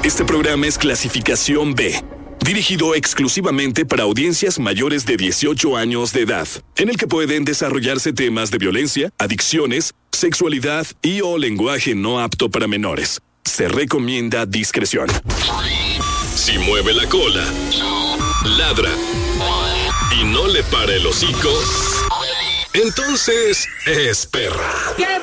Este programa es clasificación B, dirigido exclusivamente para audiencias mayores de 18 años de edad, en el que pueden desarrollarse temas de violencia, adicciones, sexualidad y o lenguaje no apto para menores. Se recomienda discreción. Si mueve la cola, ladra y no le para el hocico, entonces es perra. ¡Qué